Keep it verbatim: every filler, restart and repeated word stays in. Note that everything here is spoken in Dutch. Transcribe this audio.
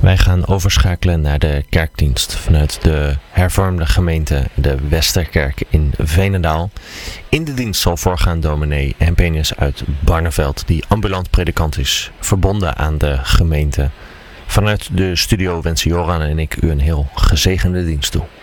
Wij gaan overschakelen naar de kerkdienst vanuit de hervormde gemeente de Westerkerk in Veenendaal. In de dienst zal voorgaan dominee Hempenis uit Barneveld, die ambulant predikant is, verbonden aan de gemeente. Vanuit de studio wensen Joran en ik u een heel gezegende dienst toe.